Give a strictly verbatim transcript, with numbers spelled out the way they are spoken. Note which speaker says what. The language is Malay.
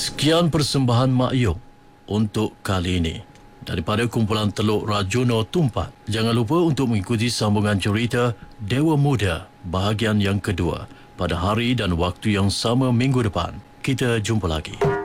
Speaker 1: Sekian persembahan Mak Yong untuk kali ini. Daripada kumpulan Teluk Rajuno Tumpat, jangan lupa untuk mengikuti sambungan cerita Dewa Muda bahagian yang kedua pada hari dan waktu yang sama minggu depan. Kita jumpa lagi.